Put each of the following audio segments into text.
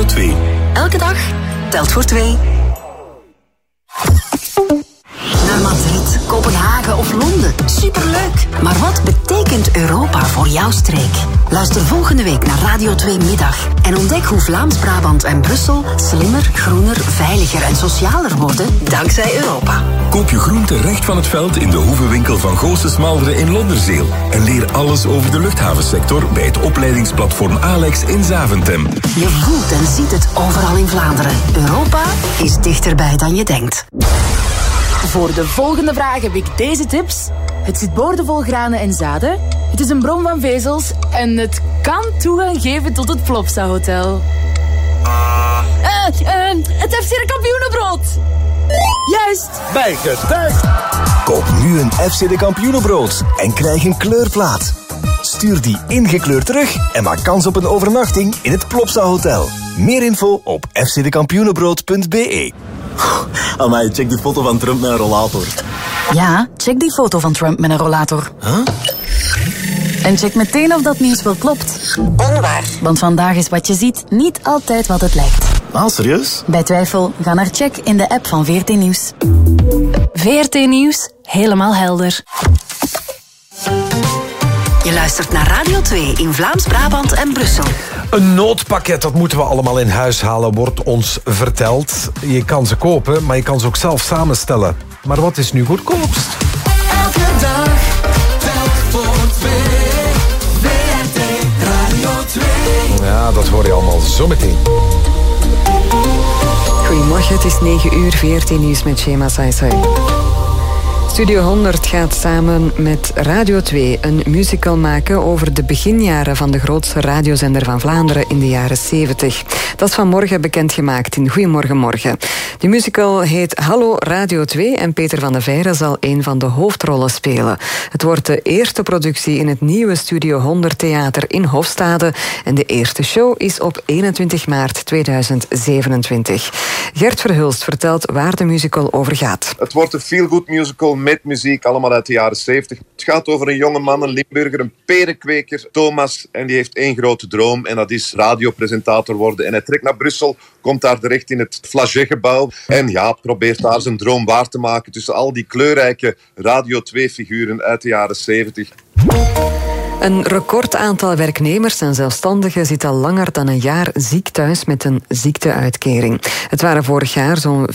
2. Elke dag telt voor 2. Naar Madrid, Kopenhagen of Londen. Superleuk! Maar wat betekent Europa voor jouw streek? Luister volgende week naar Radio 2 Middag en ontdek hoe Vlaams-Brabant en Brussel slimmer, groener, veiliger en socialer worden dankzij Europa. Koop je groente recht van het veld in de hoevenwinkel van Goossen Malderen in Londerzeel. En leer alles over de luchthavensector bij het opleidingsplatform Alex in Zaventem. Je voelt en ziet het overal in Vlaanderen. Europa is dichterbij dan je denkt. Voor de volgende vraag heb ik deze tips. Het zit boordevol granen en zaden. Het is een bron van vezels. En het kan toegang geven tot het Plopsa Hotel. Het FC de Kampioenenbrood. Juist. Bijgetuigd. Koop nu een FC de Kampioenenbrood en krijg een kleurplaat. Stuur die ingekleurd terug en maak kans op een overnachting in het Plopsa Hotel. Meer info op fcdekampioenenbrood.be. Amai, check die foto van Trump met een rollator. Ja, check die foto van Trump met een rollator. Huh? En check meteen of dat nieuws wel klopt. Onwaar. Want vandaag is wat je ziet niet altijd wat het lijkt. Ah, serieus? Bij twijfel, ga naar check in de app van VRT Nieuws. VRT Nieuws, helemaal helder. Je luistert naar Radio 2 in Vlaams-Brabant en Brussel. Een noodpakket, dat moeten we allemaal in huis halen, wordt ons verteld. Je kan ze kopen, maar je kan ze ook zelf samenstellen. Maar wat is nu goedkoopst? Elke dag telt voor 2. VRT Radio 2. Ja, dat hoor je allemaal zo meteen. Goedemorgen, het is 9 uur, VRT Nieuws met Shema Saisai. Studio 100 gaat samen met Radio 2 een musical maken over de beginjaren van de grootste radiozender van Vlaanderen in de jaren 70. Dat is vanmorgen bekendgemaakt in Goedemorgen Morgen. De musical heet Hallo Radio 2 en Peter van de Veire zal een van de hoofdrollen spelen. Het wordt de eerste productie in het nieuwe Studio 100 Theater in Hofstade en de eerste show is op 21 maart 2027. Gert Verhulst vertelt waar de musical over gaat. Het wordt een feel-good musical met muziek, allemaal uit de jaren 70. Het gaat over een jonge man, een Limburger, een perenkweker, Thomas. En die heeft één grote droom en dat is radiopresentator worden. En hij trekt naar Brussel, komt daar terecht in het Flagey-gebouw. En ja, probeert daar zijn droom waar te maken tussen al die kleurrijke Radio 2-figuren uit de jaren 70. Een record aantal werknemers en zelfstandigen zit al langer dan een jaar ziek thuis met een ziekteuitkering. Het waren vorig jaar zo'n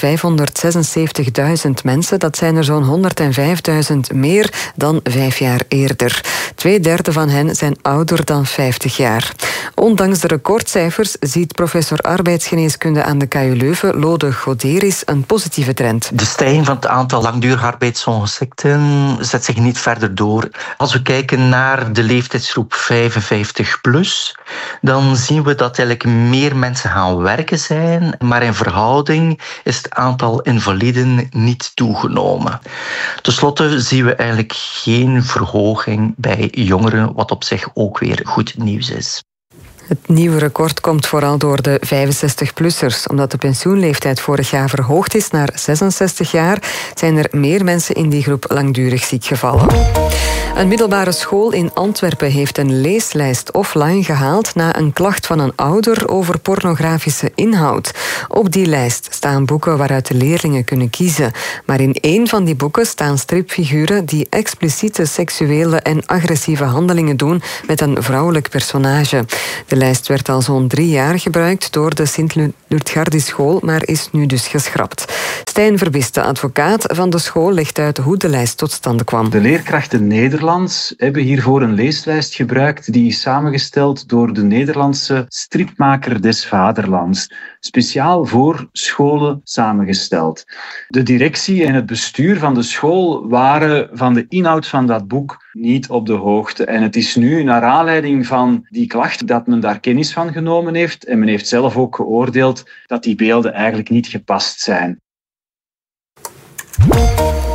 576.000 mensen. Dat zijn er zo'n 105.000 meer dan 5 jaar eerder. 2/3 van hen zijn ouder dan 50 jaar. Ondanks de recordcijfers ziet professor arbeidsgeneeskunde aan de KU Leuven, Lode Goderis, een positieve trend. De stijging van het aantal langdurige arbeidsongeschikten zet zich niet verder door. Als we kijken naar de leeftijdsgroep 55 plus, dan zien we dat eigenlijk meer mensen gaan werken zijn, maar in verhouding is het aantal invaliden niet toegenomen. Ten slotte zien we eigenlijk geen verhoging bij jongeren, wat op zich ook weer goed nieuws is. Het nieuwe record komt vooral door de 65-plussers. Omdat de pensioenleeftijd vorig jaar verhoogd is naar 66 jaar, zijn er meer mensen in die groep langdurig ziek gevallen. Een middelbare school in Antwerpen heeft een leeslijst offline gehaald na een klacht van een ouder over pornografische inhoud. Op die lijst staan boeken waaruit de leerlingen kunnen kiezen. Maar in één van die boeken staan stripfiguren die expliciete seksuele en agressieve handelingen doen met een vrouwelijk personage. De lijst werd al zo'n 3 jaar gebruikt door de Sint-Lutgardischool, maar is nu dus geschrapt. Stijn Verbiste, advocaat van de school, legt uit hoe de lijst tot stand kwam. De leerkrachten Nederlands hebben hiervoor een leeslijst gebruikt die is samengesteld door de Nederlandse stripmaker des Vaderlands. Speciaal voor scholen samengesteld. De directie en het bestuur van de school waren van de inhoud van dat boek niet op de hoogte. En het is nu, naar aanleiding van die klacht, dat men daar kennis van genomen heeft. En men heeft zelf ook geoordeeld dat die beelden eigenlijk niet gepast zijn.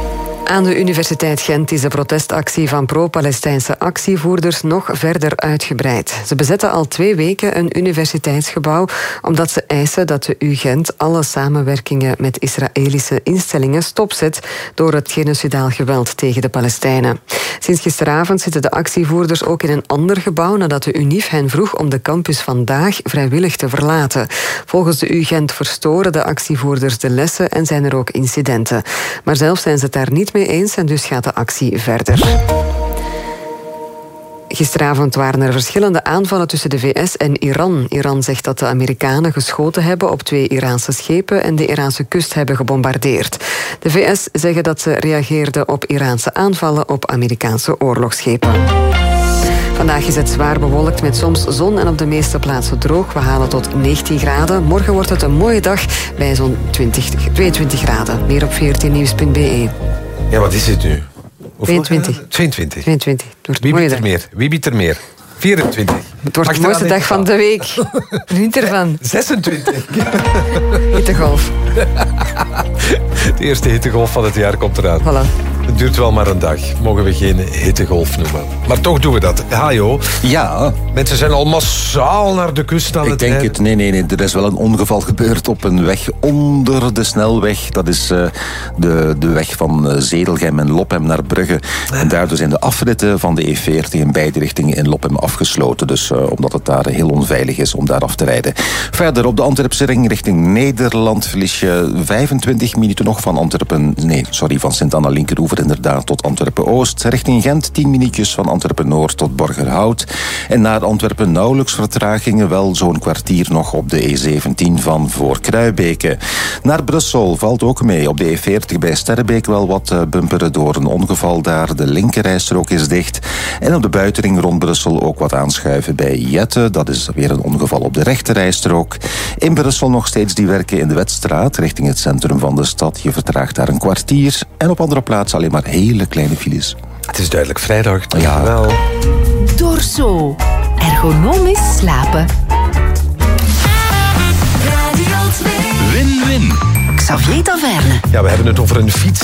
Aan de Universiteit Gent is de protestactie van pro-Palestijnse actievoerders nog verder uitgebreid. Ze bezetten al 2 weken een universiteitsgebouw omdat ze eisen dat de UGent alle samenwerkingen met Israëlische instellingen stopzet door het genocidaal geweld tegen de Palestijnen. Sinds gisteravond zitten de actievoerders ook in een ander gebouw nadat de UNIF hen vroeg om de campus vandaag vrijwillig te verlaten. Volgens de UGent verstoren de actievoerders de lessen en zijn er ook incidenten. Maar zelf zijn ze het daar niet mee eens en dus gaat de actie verder. Gisteravond waren er verschillende aanvallen tussen de VS en Iran. Iran zegt dat de Amerikanen geschoten hebben op 2 Iraanse schepen en de Iraanse kust hebben gebombardeerd. De VS zeggen dat ze reageerden op Iraanse aanvallen op Amerikaanse oorlogsschepen. Vandaag is het zwaar bewolkt met soms zon en op de meeste plaatsen droog. We halen tot 19 graden. Morgen wordt het een mooie dag bij zo'n 22 graden. Meer op 14nieuws.be. Ja, wat is het nu? 22. 22. 22. Wie biedt er meer? Wie biedt er meer? 24. Het wordt de mooiste dag van de week. Geniet ervan. 26. Hittegolf. De eerste hittegolf van het jaar komt eraan. Voilà. Het duurt wel maar een dag. Mogen we geen hittegolf noemen. Maar toch doen we dat. Hajo. Ja. Mensen zijn al massaal naar de kust aan het rijden. Ik denk het. Nee. Er is wel een ongeval gebeurd op een weg onder de snelweg. Dat is de weg van Zedelgem en Lophem naar Brugge. En daardoor zijn de afritten van de E40 in beide richtingen in Lophem afgesloten. Dus omdat het daar heel onveilig is om daar af te rijden. Verder op de Antwerpse ring richting Nederland verlies je 25 minuten nog van Sint-Anna Linkeroever inderdaad tot Antwerpen-Oost. Richting Gent 10 minuutjes van Antwerpen-Noord tot Borgerhout. En naar Antwerpen nauwelijks vertragingen, wel zo'n kwartier nog op de E17 van voor Kruibeke. Naar Brussel valt ook mee op de E40 bij Sterrebeek wel wat bumperen door een ongeval daar. De linkerrijstrook is dicht. En op de buitenring rond Brussel ook wat aanschuiven bij Jette. Dat is weer een ongeval op de rechterrijstrook. In Brussel nog steeds die werken in de Wetstraat richting het centrum van de stad. Je vertraagt daar een kwartier. En op andere plaatsen alleen maar hele kleine files. Het is duidelijk vrijdag. Ja. Wel. Dorso. Ergonomisch slapen. Radio 2. Win-win. Xavier Taverne. Ja, we hebben het over een fiets